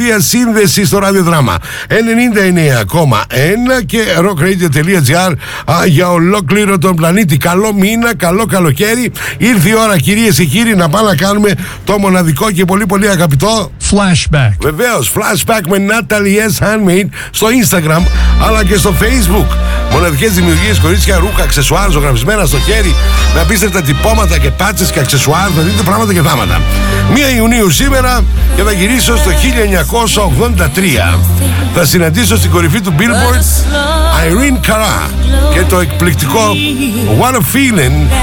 διασύνδεση στο ραδιοδράμα 99,1 και rockradio.gr για ολόκληρο τον πλανήτη. Καλό μήνα, καλό καλοκαίρι. Ήρθε η ώρα, κυρίες και κύριοι, να πάμε να κάνουμε το μοναδικό και πολύ πολύ αγαπητό Flashback. Βεβαίως, Flashback με Natalie S. Handmade στο Instagram αλλά και στο Facebook. Μοναδικές δημιουργίες, κορίτσια, ρούχα, αξεσουάρ, ζωγραφισμένα στο χέρι, με απίστευτα τυπώματα και πάτσες και αξεσουάρ. Θα δείτε πράγματα και θάματα. 1 Ιουνίου σήμερα και θα γυρίσω στο 1983. Θα συναντήσω στην κορυφή του Billboard Irene Cara και το εκπληκτικό What a Feeling